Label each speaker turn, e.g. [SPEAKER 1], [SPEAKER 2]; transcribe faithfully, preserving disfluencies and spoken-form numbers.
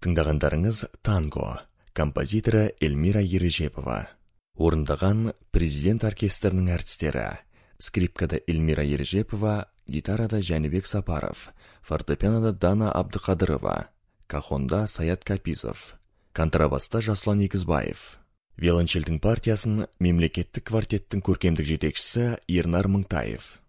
[SPEAKER 1] Тыңдағандарыңыз танго, композиторы Эльмира Ережепова. Орындаған президент оркестрінің әртістері: скрипкада Эльмира Ережепова, гитарада Жәнібек Сапаров, фортепианода Дана Абдықадырова, кахонда Саят Капизов, контрабаста Жасұлан Егізбаев. Виолончельдің партиясын мемлекеттік квартеттің көркемдік жетекшісі Ернар Мыңтаев.